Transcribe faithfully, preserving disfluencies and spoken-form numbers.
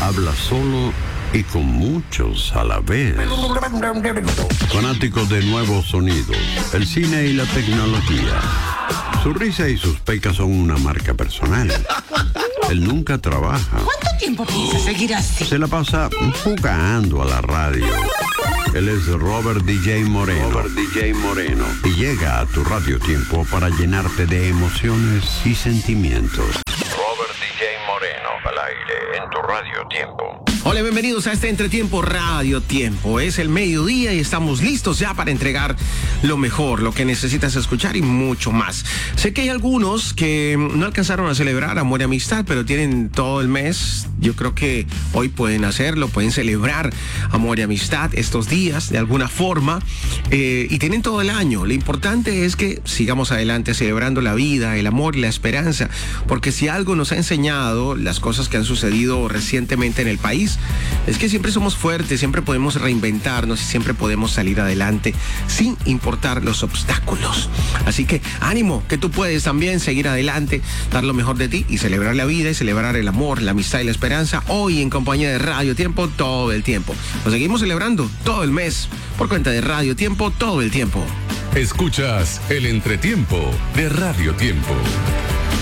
habla solo y con muchos a la vez. Fanático de nuevos sonidos, el cine y la tecnología. Su risa y sus pecas son una marca personal. Él nunca trabaja. ¿Cuánto tiempo piensa seguir así? Se la pasa jugando a la radio. Él es Robert D J Moreno. Robert D J Moreno. Y llega a tu Radio Tiempo para llenarte de emociones y sentimientos. Robert D J Moreno, al aire, en tu Radio Tiempo. Hola, bienvenidos a este Entretiempo Radio Tiempo. Es el mediodía y estamos listos ya para entregar lo mejor, lo que necesitas escuchar y mucho más. Sé que hay algunos que no alcanzaron a celebrar Amor y Amistad, pero tienen todo el mes. Yo creo que hoy pueden hacerlo, pueden celebrar Amor y Amistad estos días de alguna forma eh, y tienen todo el año. Lo importante es que sigamos adelante celebrando la vida, el amor y la esperanza, porque si algo nos ha enseñado las cosas que han sucedido recientemente en el país, es que siempre somos fuertes, siempre podemos reinventarnos y siempre podemos salir adelante sin importar los obstáculos. Así que ánimo, que tú puedes también seguir adelante, dar lo mejor de ti y celebrar la vida y celebrar el amor, la amistad y la esperanza hoy en compañía de Radio Tiempo todo el tiempo. Lo seguimos celebrando todo el mes por cuenta de Radio Tiempo todo el tiempo. Escuchas el Entretiempo de Radio Tiempo.